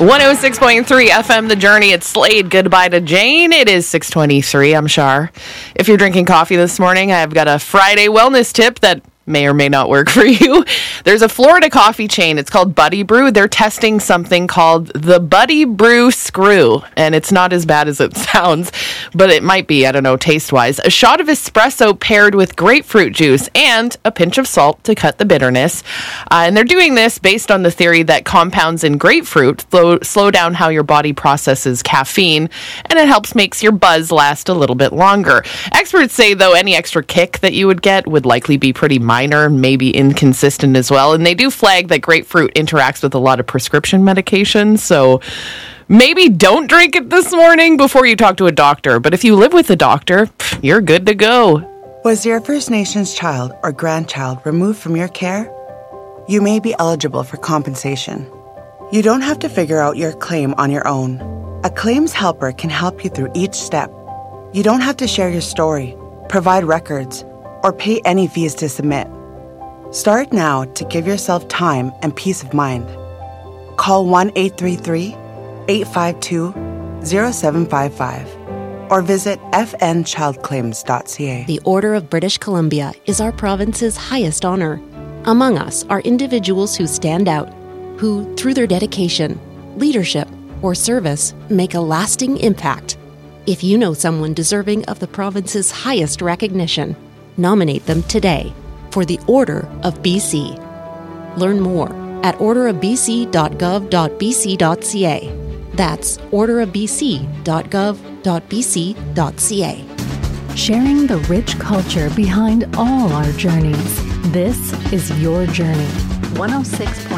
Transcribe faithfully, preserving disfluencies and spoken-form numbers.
one oh six point three F M The Journey. It's Slade. Goodbye to Jane. It is six twenty-three. I'm Shar. If you're drinking coffee this morning, I've got a Friday wellness tip that may or may not work for you. There's a Florida coffee chain. It's called Buddy Brew. They're testing something called the Buddy Brew Screw, and it's not as bad as it sounds, but it might be, I don't know, taste-wise. A shot of espresso paired with grapefruit juice and a pinch of salt to cut the bitterness. Uh, and they're doing this based on the theory that compounds in grapefruit slow, slow down how your body processes caffeine, and it helps makes your buzz last a little bit longer. Experts say, though, any extra kick that you would get would likely be pretty minor, maybe inconsistent as well. And they do flag that grapefruit interacts with a lot of prescription medications, so maybe don't drink it this morning before you talk to a doctor. But if you live with a doctor, you're good to go. Was your First Nations child or grandchild removed from your care? You may be eligible for compensation. You don't have to figure out your claim on your own. A claims helper can help you through each step. You don't have to share your story, provide records, or pay any fees to submit. Start now to give yourself time and peace of mind. Call one eight three three, eight five two, zero seven five five or visit f n child claims dot c a. The Order of British Columbia is our province's highest honor. Among us are individuals who stand out, who, through their dedication, leadership, or service, make a lasting impact. If you know someone deserving of the province's highest recognition, nominate them today for the Order of B C. Learn more at order of b c dot gov dot b c dot c a. That's order of b c dot gov dot b c dot c a. Sharing the rich culture behind all our journeys. This is your journey. one oh six